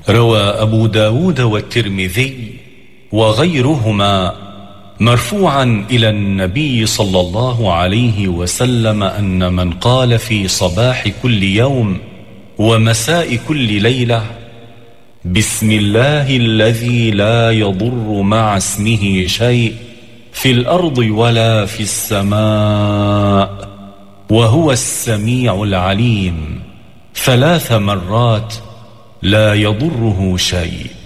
روى أبو داود والترمذي وغيرهما مرفوعا إلى النبي صلى الله عليه وسلم أن من قال في صباح كل يوم ومساء كل ليلة: بسم الله الذي لا يضر مع اسمه شيء في الأرض ولا في السماء وهو السميع العليم 3 مرات لا يضره شيء.